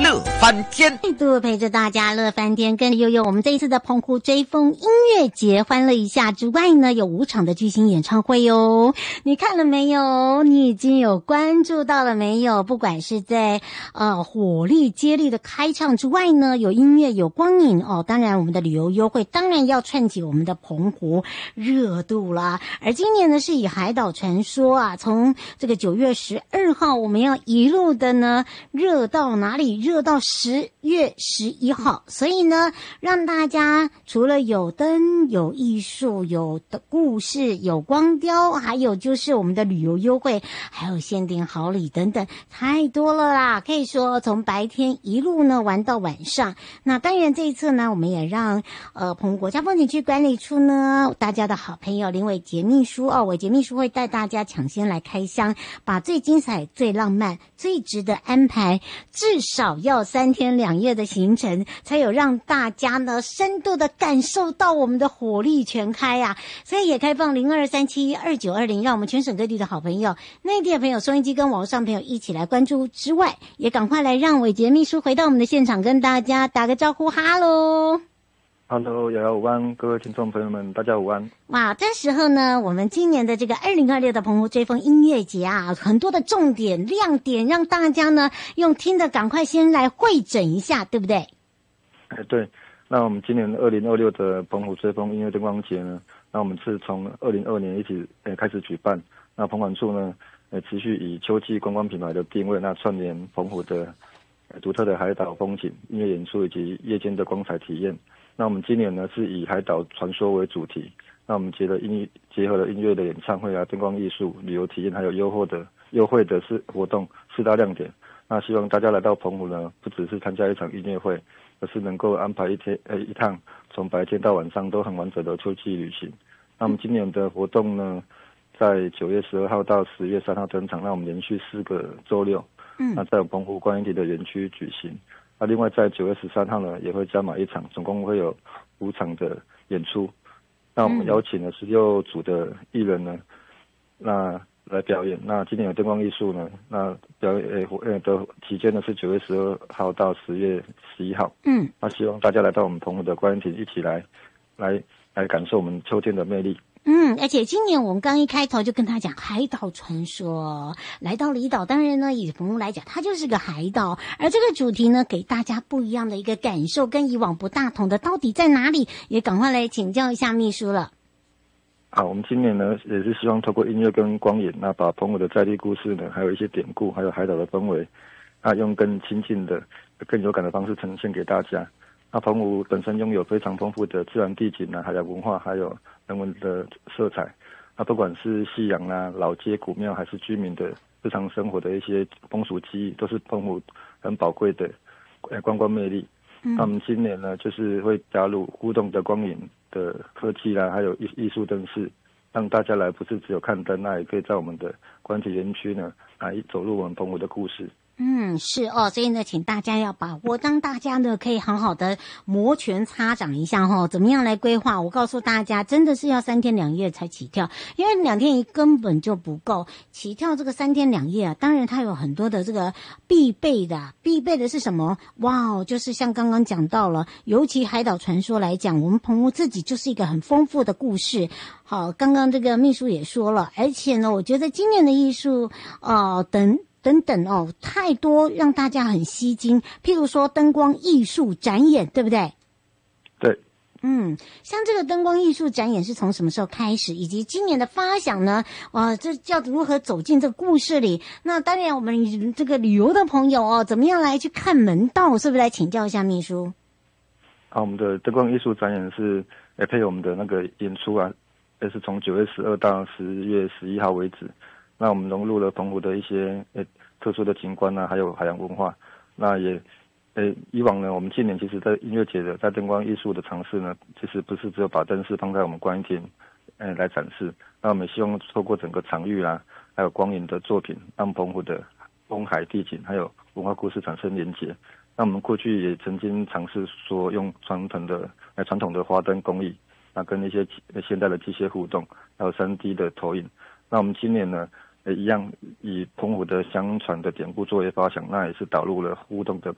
乐翻天， 再度陪着大家乐翻天，跟悠悠我们这一次的澎湖追风音乐节欢乐一下之外呢，有5场的巨星演唱会哟。你看了没有？你已经有关注到了没有？不管是在火力接力的开唱之外呢，有音乐有光影哦，当然我们的旅游优惠当然要串起我们的澎湖热度啦。而今年呢是以海岛传说啊，从这个9月12号我们要一路的呢热到哪里？热到10月11号，所以呢，让大家除了有灯、有艺术、有的故事、有光雕，还有就是我们的旅游优惠，还有限定好礼等等，太多了啦！可以说从白天一路呢玩到晚上。那当然这一次呢，我们也让澎湖国家风景区管理处呢，大家的好朋友林伟杰秘书伟杰秘书会带大家抢先来开箱，把最精彩、最浪漫、最值得安排，至少要3天2夜的行程，才有让大家呢深度的感受到我们的火力全开啊！所以也开放02372920，让我们全省各地的好朋友、内地的朋友、收音机跟网络上朋友一起来关注之外，也赶快来让伟杰秘书回到我们的现场，跟大家打个招呼，哈喽。 Hello，瑶瑶午安，各位听众朋友们，大家午安。 哇，这时候呢，我们今年的这个2026的澎湖追风音乐节啊，很多的重点亮点，让大家呢用听的赶快先来汇整一下，对不对？ 对。那我们今年2026的澎湖追风音乐灯光节呢，那我们是从2022年一起开始举办。那澎管处呢，持续以秋季观光品牌的定位，那串联澎湖的独特的海岛风景、音乐演出以及夜间的光彩体验。那我们今年呢是以海岛传说为主题，那我们结合了音乐的演唱会啊、灯光艺术、旅游体验，还有优惠的活动4大亮点。那希望大家来到澎湖呢，不只是参加一场音乐会，而是能够安排一趟从白天到晚上都很完整的秋季旅行。那我们今年的活动呢，在9月12号到10月3号登场，那我们连续4个周六，那在澎湖观音亭的园区举行。那另外在9月13号呢，也会加码1场，总共会有5场的演出。那我们邀请了16组的艺人呢，那来表演。那今年有灯光艺术呢，那表演的期间呢是9月12号到10月11号。那希望大家来到我们澎湖的观音亭，一起来感受我们秋天的魅力。 而且今年我们刚一开头就跟他讲海岛传说，来到离岛，当然呢以澎湖来讲，它就是个海岛，而这个主题呢给大家不一样的一个感受，跟以往不大同的到底在哪里？也赶快来请教一下秘书了。 好，我们今年呢也是希望透过音乐跟光影，那把澎湖的在地故事呢，还有一些典故，还有海岛的氛围，用更亲近的、更有感的方式呈现给大家。那澎湖本身拥有非常丰富的自然地景啊、海洋文化，还有人文的色彩。那不管是夕阳啊、老街古庙，还是居民的日常生活的一些风俗记忆，都是澎湖很宝贵的观光魅力。那我们今年呢，就是会加入互动的光影的科技啦，还有艺术灯饰，让大家来不是只有看灯，那也可以在我们的观景园区呢，走入我们澎湖的故事。 是哦，所以呢，请大家要把握，当大家呢可以很好的摩拳擦掌一下怎么样来规划？我告诉大家，真的是要3天2夜才起跳，因为2天1根本就不够。起跳这个3天2夜啊，当然它有很多的这个必备的是什么？哇，就是像刚刚讲到了，尤其海岛传说来讲，我们澎湖自己就是一个很丰富的故事。好，刚刚这个秘书也说了，而且呢，我觉得今年的艺术等等太多让大家很吸睛，譬如说灯光艺术展演，对不对？ 对。 像这个灯光艺术展演是从什么时候开始，以及今年的发想呢？这叫如何走进这个故事里？那当然我们这个旅游的朋友怎么样来去看门道，是不是来请教一下秘书？ 我们的灯光艺术展演是配我们的那个演出啊，也是从9月12到10月11号为止。那我们融入了澎湖的一些特殊的景观啊，还有海洋文化。那也以往呢，我们近年其实在音乐节的在灯光艺术的尝试呢，其实不是只有把灯饰放在我们观音亭来展示。那我们希望透过整个场域啦，还有光影的作品，让澎湖的风海地景还有文化故事产生连结。那我们过去也曾经尝试说用传统的花灯工艺，那跟一些现代的机械互动，还有3D 的投影。那我们今年呢，一样以澎湖的相传的典故作为发想，那也是导入了互动的